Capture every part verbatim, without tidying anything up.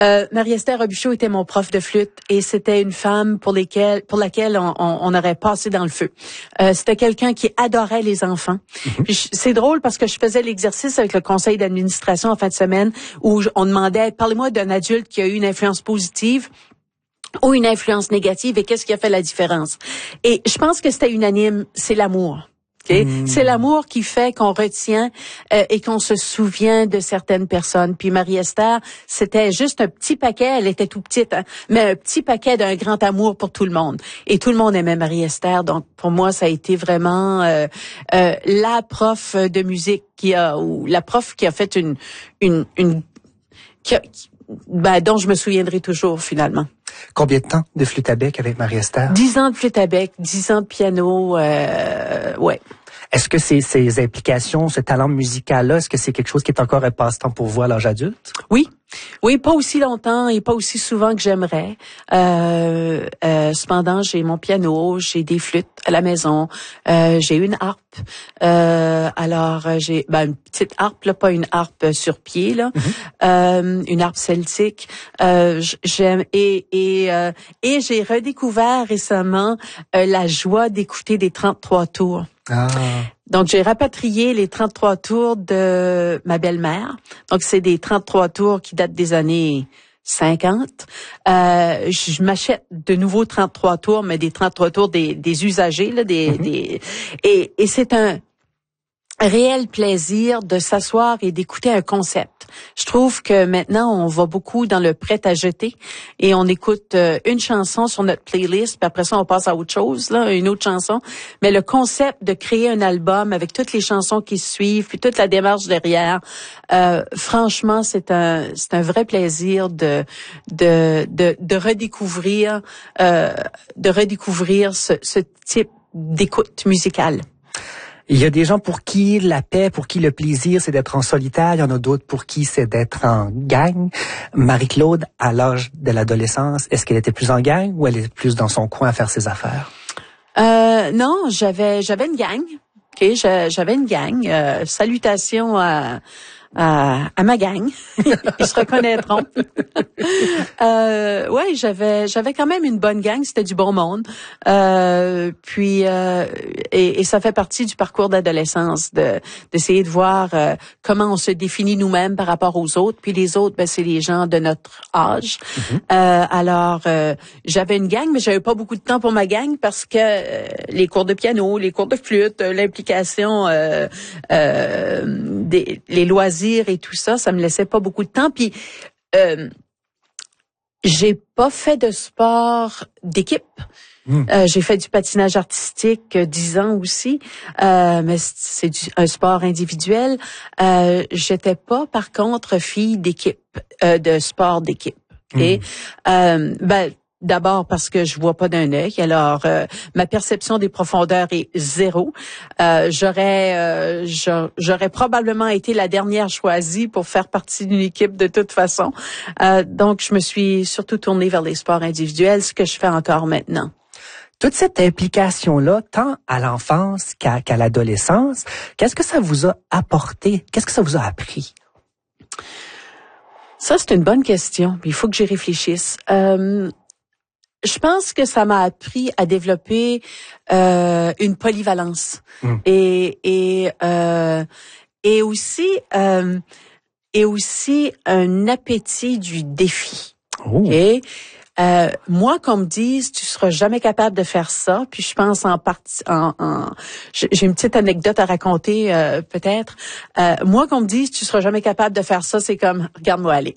Euh, Marie-Esther Robuchon était mon prof de flûte et c'était une femme pour lesquelles, pour laquelle on, on, on aurait passé dans le feu. Euh, c'était quelqu'un qui adorait les enfants. Mm-hmm. Puis c'est drôle parce que je faisais l'exercice avec le conseil d'administration en fin de semaine où on demandait, parlez-moi d'un adulte qui a eu une influence positive ou une influence négative et qu'est-ce qui a fait la différence. Et je pense que c'était unanime, c'est l'amour. Okay? Mmh. C'est l'amour qui fait qu'on retient euh, et qu'on se souvient de certaines personnes. Puis Marie-Esther, c'était juste un petit paquet, elle était tout petite, hein, mais un petit paquet d'un grand amour pour tout le monde. Et tout le monde aimait Marie-Esther. Donc pour moi, ça a été vraiment euh, euh, la prof de musique qui a, ou la prof qui a fait une, une, une qui a, ben, dont je me souviendrai toujours finalement. Combien de temps de flûte à bec avec Marie-Esther? Dix ans de flûte à bec, dix ans de piano, euh, ouais. Est-ce que ces, ces implications, ce talent musical-là, est-ce que c'est quelque chose qui est encore un passe-temps pour vous à l'âge adulte? Oui. Oui, pas aussi longtemps et pas aussi souvent que j'aimerais. Euh, euh, cependant, j'ai mon piano, j'ai des flûtes à la maison, euh, j'ai une harpe. Euh, alors, j'ai ben, une petite harpe, là, pas une harpe sur pied, là, mm-hmm. euh, une harpe celtique. Euh, j'aime et et euh, et j'ai redécouvert récemment euh, la joie d'écouter des trente-trois tours. Ah. Donc, j'ai rapatrié les trente-trois tours de ma belle-mère. Donc, c'est des trente-trois tours qui datent des années cinquante. Euh, je m'achète de nouveaux trente-trois tours, mais des trente-trois tours des, des usagers, là, des, mm-hmm. des, et, et c'est un réel plaisir de s'asseoir et d'écouter un concept. Je trouve que maintenant, on va beaucoup dans le prêt à jeter et on écoute euh, une chanson sur notre playlist, puis après ça, on passe à autre chose, là, une autre chanson. Mais le concept de créer un album avec toutes les chansons qui suivent, puis toute la démarche derrière, euh, franchement, c'est un c'est un vrai plaisir de de de, de redécouvrir euh, de redécouvrir ce, ce type d'écoute musicale. Il y a des gens pour qui la paix, pour qui le plaisir, c'est d'être en solitaire. Il y en a d'autres pour qui c'est d'être en gang. Marie-Claude, à l'âge de l'adolescence, est-ce qu'elle était plus en gang ou elle était plus dans son coin à faire ses affaires? Euh, non, j'avais j'avais une gang. Ok, j'avais une gang. Euh, salutations à à, à ma gang. Ils se reconnaîtront. euh, ouais, j'avais j'avais quand même une bonne gang, c'était du bon monde. Euh, puis euh, et, et ça fait partie du parcours d'adolescence de d'essayer de voir euh, comment on se définit nous-mêmes par rapport aux autres. Puis les autres, ben c'est les gens de notre âge. Mm-hmm. Euh, alors euh, j'avais une gang, mais j'avais pas beaucoup de temps pour ma gang parce que euh, les cours de piano, les cours de flûte, l'implication, euh, euh, des les loisirs et tout ça, ça me laissait pas beaucoup de temps. Puis euh, j'ai pas fait de sport d'équipe. Mmh. Euh, j'ai fait du patinage artistique euh, dix ans aussi, euh, mais c'est du, un sport individuel. Euh, j'étais pas, par contre, fille d'équipe, euh, de sport d'équipe. Et mmh. euh, ben d'abord parce que je vois pas d'un œil, alors euh, ma perception des profondeurs est zéro. Euh, j'aurais euh, j'aurais probablement été la dernière choisie pour faire partie d'une équipe de toute façon. Euh, donc je me suis surtout tournée vers les sports individuels, ce que je fais encore maintenant. Toute cette implication-là, tant à l'enfance qu'à, qu'à l'adolescence, qu'est-ce que ça vous a apporté? Qu'est-ce que ça vous a appris? Ça, c'est une bonne question. Il faut que j'y réfléchisse. Euh, Je pense que ça m'a appris à développer euh, une polyvalence mmh. et et euh, et aussi euh, et aussi un appétit du défi. Oh. Okay? Euh, moi, qu'on me dise, tu seras jamais capable de faire ça, puis je pense en partie, en, en j'ai une petite anecdote à raconter euh, peut-être. Euh, moi, qu'on me dise, tu seras jamais capable de faire ça, c'est comme, regarde-moi aller.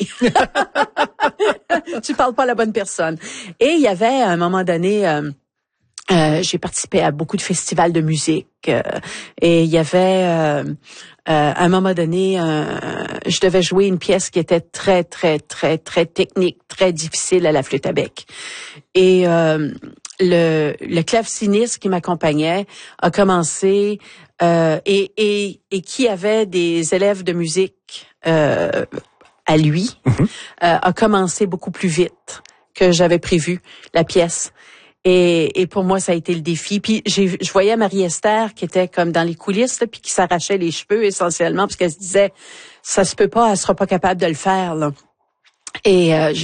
Tu parles pas à la bonne personne. Et il y avait à un moment donné. Euh, Euh, j'ai participé à beaucoup de festivals de musique euh, et il y avait euh, euh, à un moment donné euh, je devais jouer une pièce qui était très très très très technique, très difficile à la flûte à bec. Et euh, le le claveciniste qui m'accompagnait a commencé euh, et et et qui avait des élèves de musique euh, à lui mm-hmm. euh, a commencé beaucoup plus vite que j'avais prévu la pièce. Et, et pour moi, ça a été le défi. Puis j'ai, je voyais Marie-Esther qui était comme dans les coulisses, là, puis qui s'arrachait les cheveux essentiellement parce qu'elle se disait, ça se peut pas, elle sera pas capable de le faire. Là. Et euh,